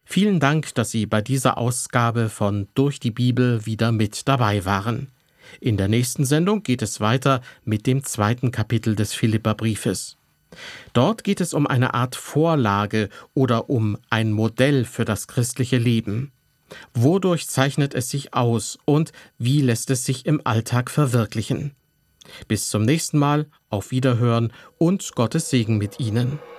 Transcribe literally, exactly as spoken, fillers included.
Vielen Dank, dass Sie bei dieser Ausgabe von Durch die Bibel wieder mit dabei waren. In der nächsten Sendung geht es weiter mit dem zweiten Kapitel des Philipperbriefes. Dort geht es um eine Art Vorlage oder um ein Modell für das christliche Leben. Wodurch zeichnet es sich aus und wie lässt es sich im Alltag verwirklichen? Bis zum nächsten Mal, auf Wiederhören und Gottes Segen mit Ihnen.